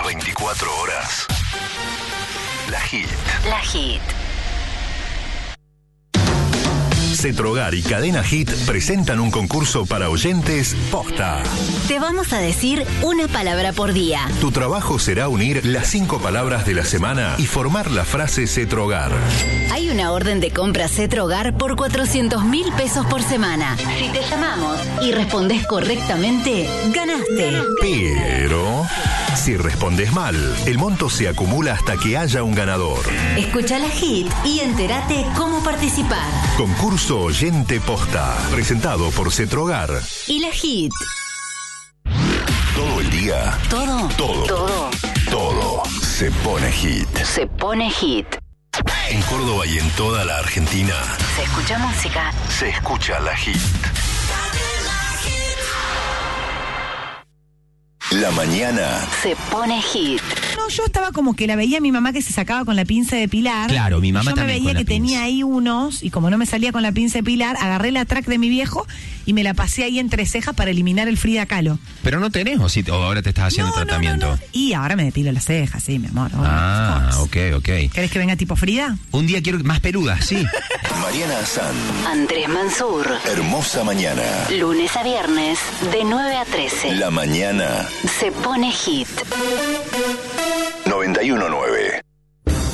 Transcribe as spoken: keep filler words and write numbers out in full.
veinticuatro horas. La Hit. La Hit. Cetrogar y Cadena Hit presentan un concurso para oyentes posta. Te vamos a decir una palabra por día. Tu trabajo será unir las cinco palabras de la semana y formar la frase Cetrogar. Hay una orden de compra Cetrogar por cuatrocientos mil pesos por semana. Si te llamamos y respondes correctamente, ganaste. Pero si respondes mal, el monto se acumula hasta que haya un ganador. Escucha la Hit y entérate cómo participar. Concurso Oyente Posta, presentado por Cetrogar. Y la Hit. Todo el día. Todo. Todo. Todo. Todo se pone hit. Se pone hit. En Córdoba y en toda la Argentina Se escucha música. se escucha la Hit. La mañana Se pone hit. No, yo estaba como que la veía a mi mamá que se sacaba con la pinza de pilar. Claro, mi mamá yo también me veía con la que tenía pinza. ahí unos, y como no me salía con la pinza de pilar, agarré la track de mi viejo y me la pasé ahí entre cejas para eliminar el Frida Kahlo. Pero no tenés, o, si, o ahora te estás haciendo No, no, tratamiento. no, no. Y ahora me depilo las cejas, sí, mi amor. obvio, Ah, of ok, course. ok. ¿Querés que venga tipo Frida? Un día quiero más peludas, sí. Mariana San. Andrés Mansur. Hermosa mañana. Lunes a viernes, de nueve a trece. La mañana Se pone hit. noventa y uno nueve.